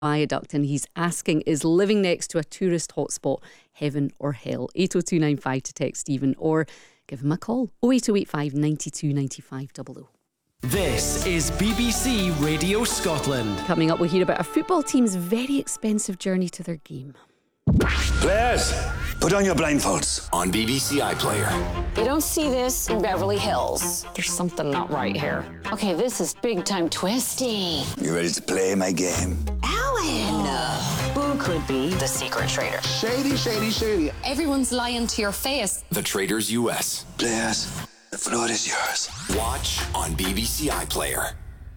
Viaduct, and he's asking, is living next to a tourist hotspot heaven or hell? 80295 to text Stephen, or give him a call, 08085 92 95 00. This is BBC Radio Scotland. Coming up, we'll hear about a football team's very expensive journey to their game. Players, put on your blindfolds. On BBC iPlayer. You don't see this in Beverly Hills. There's something not right here. Okay, this is big time twisty. You ready to play my game? Alan! Who could be the secret traitor? Shady, shady, shady. Everyone's lying to your face. The Traders US. Players, the floor is yours. Watch on BBC iPlayer.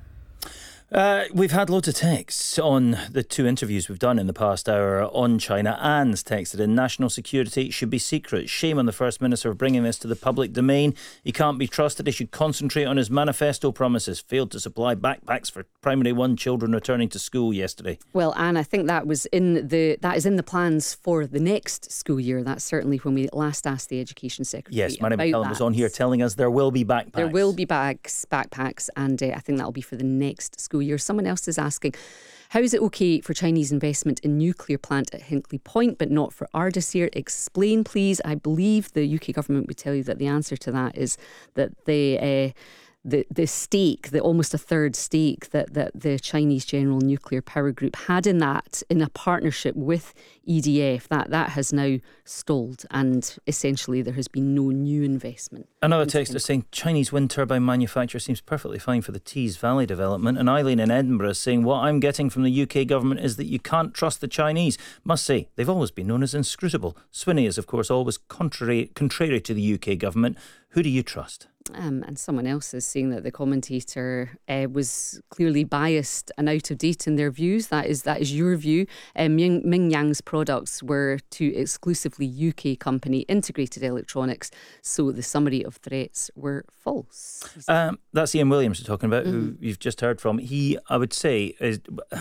We've had loads of texts on the two interviews we've done in the past hour on China. Anne's texted in, national security should be secret. Shame on the First Minister for bringing this to the public domain. He can't be trusted. He should concentrate on his manifesto promises. Failed to supply backpacks for Primary 1 children returning to school yesterday. Well, Anne, I think that is in the plans for the next school year. That's certainly when we last asked the Education Secretary. Yes, Mary McCallum was on here telling us there will be backpacks. There will be backpacks, and I think that will be for the next school year. Someone else is asking, how is it okay for Chinese investment in nuclear plant at Hinkley Point but not for Ardersier? Explain, please. I believe the UK government would tell you that the answer to that is that the stake, the almost a third stake that the Chinese General Nuclear Power Group had in that, in a partnership with EDF, that has now stalled, and essentially there has been no new investment. Another text is saying Chinese wind turbine manufacturer seems perfectly fine for the Tees Valley development, and Eileen in Edinburgh is saying, what I'm getting from the UK government is that you can't trust the Chinese. Must say, they've always been known as inscrutable. Swinney is, of course, always contrary to the UK government. Who do you trust? And someone else is saying that the commentator was clearly biased and out of date in their views. That is your view. Ming Yang's products were to exclusively UK company Integrated Electronics, so the summary of threats were false. That's Ian Williams we're talking about, who you've just heard from. He, I would say, is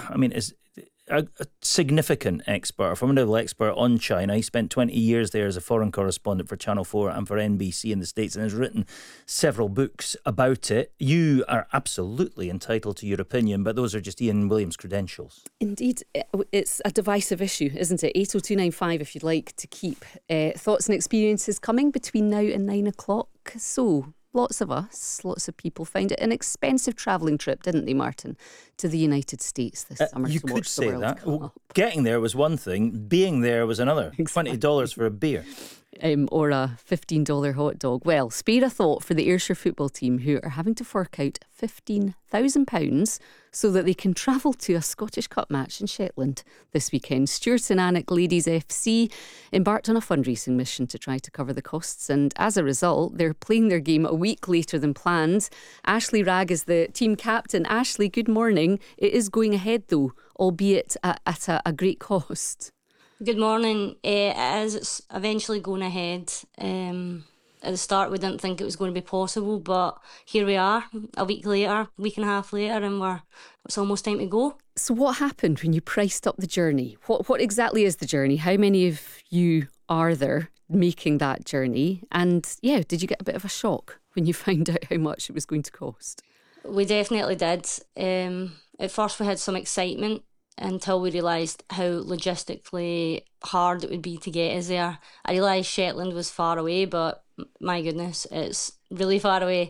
a significant expert, a formidable expert on China. He spent 20 years there as a foreign correspondent for Channel 4 and for NBC in the States, and has written several books about it. You are absolutely entitled to your opinion, but those are just Ian Williams' credentials. Indeed, it's a divisive issue, isn't it? 80295 if you'd like to keep thoughts and experiences coming between now and 9 o'clock. So, lots of people find it an expensive travelling trip, didn't they, Martin, to the United States this summer to watch the World Cup. Well, getting there was one thing, being there was another. Exactly. $20 for a beer. Or a $15 hot dog. Well, spare a thought for the Ayrshire football team, who are having to fork out £15,000 so that they can travel to a Scottish Cup match in Shetland this weekend. Stuart and Alnwick Ladies FC embarked on a fundraising mission to try to cover the costs, and as a result, they're playing their game a week later than planned. Ashley Ragg is the team captain. Ashley, good morning. It is going ahead though, albeit at a great cost. Good morning. It's eventually going ahead. At the start, we didn't think it was going to be possible, but here we are, a week and a half later, and it's almost time to go. So what happened when you priced up the journey? What exactly is the journey? How many of you are there making that journey? And did you get a bit of a shock when you found out how much it was going to cost? We definitely did. At first we had some excitement, until we realised how logistically hard it would be to get us there. I realised Shetland was far away, but my goodness, it's really far away.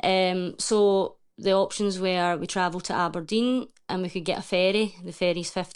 So the options were we travel to Aberdeen and we could get a ferry. The ferry's £15